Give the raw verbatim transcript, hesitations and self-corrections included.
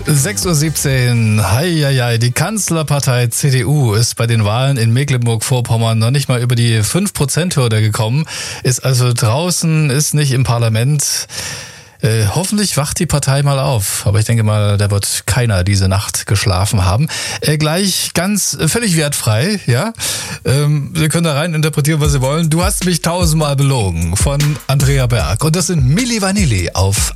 sechs Uhr siebzehn, heieiei, die Kanzlerpartei C D U ist bei den Wahlen in Mecklenburg-Vorpommern noch nicht mal über die fünf Prozent Hürde gekommen, ist also draußen, ist nicht im Parlament. Äh, hoffentlich wacht die Partei mal auf. Aber ich denke mal, da wird keiner diese Nacht geschlafen haben. Äh, gleich ganz äh, völlig wertfrei, ja. Ähm, Sie können da rein interpretieren, was Sie wollen. Du hast mich tausendmal belogen von Andrea Berg. Und das sind Milli Vanilli auf